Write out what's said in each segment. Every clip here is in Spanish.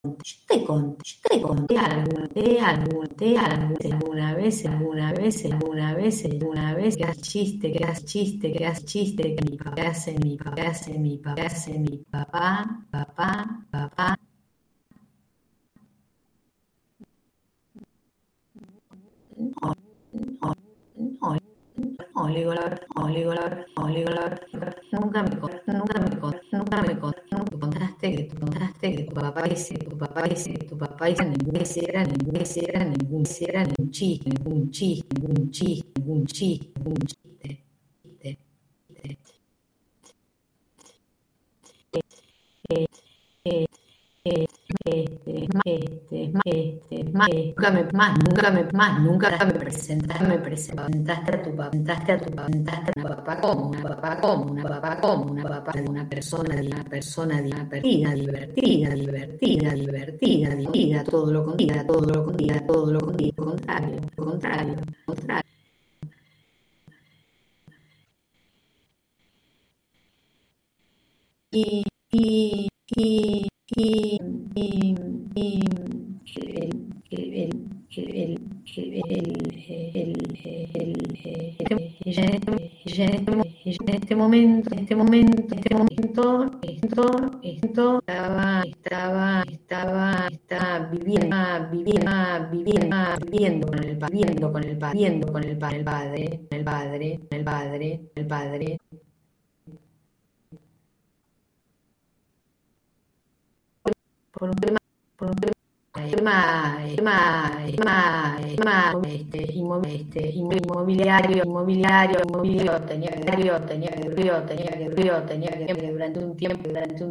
alguna vez, que hace chiste, que mi papá hace, mi papá. No, no, no, no, le digo la verdad, no, le digo la verdad, no, le digo la verdad, nunca me contaste que tu papá dice ningún chiste, nunca me presentaste a tu papá como una persona divertida, todo lo contrario. Y, y, y, y, y, y el, el, el, en este momento, estaba viviendo con el padre, por un tema, por un tema, inmobiliario, tenía que durante un tiempo,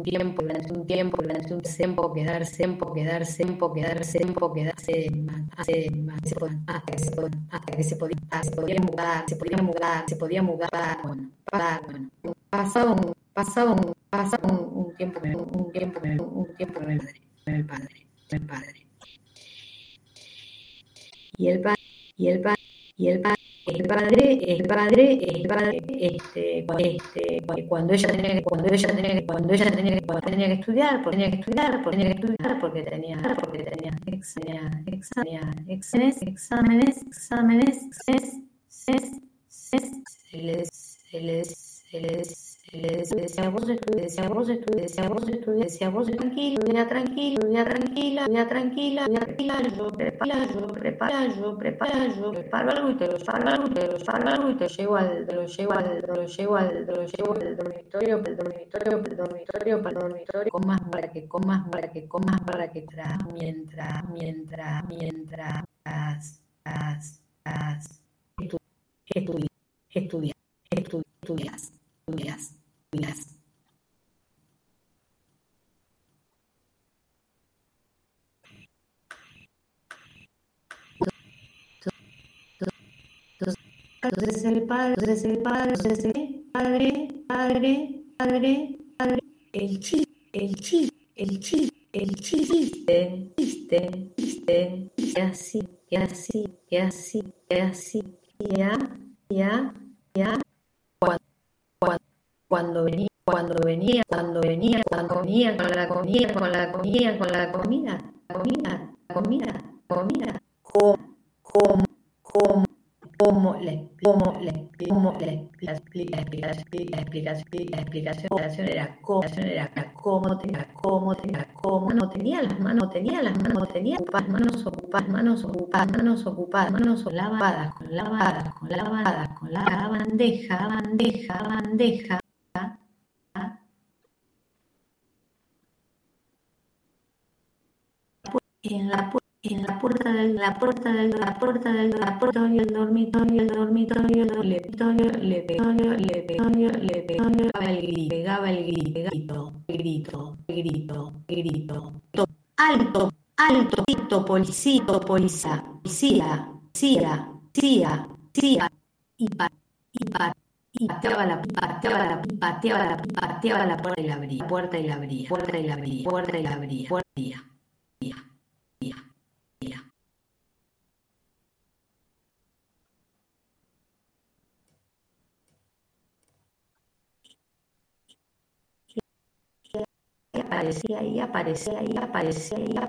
hasta que se podía mudar, bueno, pasaba un tiempo con el padre. Y el padre, y el padre, y el padre, cuando ella tenía que estudiar, porque tenía exámenes, se les decía, vos estudia tranquila, yo preparo algo y te lo salvo y te lo llevo al dormitorio, para que mientras estudias, estudias. Entonces el padre, el chiste, ya, cuando venía con la comida, la explicación era cómo no tenía las manos, tenía manos ocupadas, con la bandeja, en la puerta del dormitorio, pegaba el grito, alto, policía, y pateaba la puerta y la abría. aparecía, y aparecía, y aparecía, y aparecía.